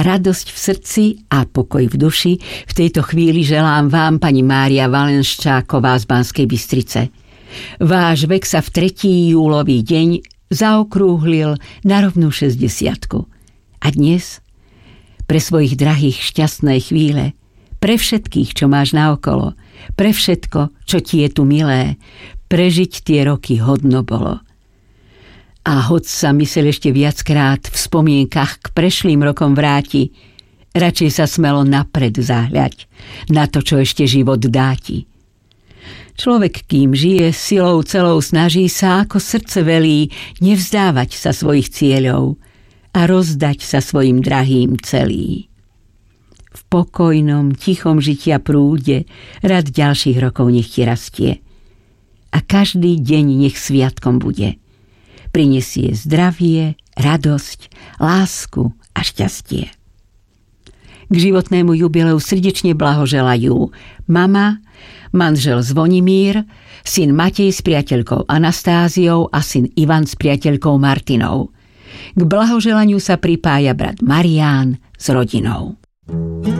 radosť v srdci a pokoj v duši v tejto chvíli želám vám, pani Mária Valenščáková z Banskej Bystrice. Váš vek sa v 3. júlový deň zaokrúhlil na rovnú 60-ku. A dnes, pre svojich drahých šťastné chvíle, pre všetkých, čo máš naokolo, pre všetko, čo ti je tu milé, prežiť tie roky hodno bolo. A hoď sa myseľ ešte viackrát v spomienkach k prešlým rokom vráti, radšej sa smelo napred zahľať na to, čo ešte život dá ti. Človek, kým žije, silou celou snaží sa, ako srdce velí, nevzdávať sa svojich cieľov a rozdať sa svojim drahým celý. V pokojnom, tichom žitia prúde rad ďalších rokov nech ti rastie. A každý deň nech sviatkom bude. Prinesie zdravie, radosť, lásku a šťastie. K životnému jubileu srdečne blahoželajú mama, manžel Zvonimír, syn Matej s priateľkou Anastáziou a syn Ivan s priateľkou Martinou. K blahoželaniu sa pripája brat Marián s rodinou.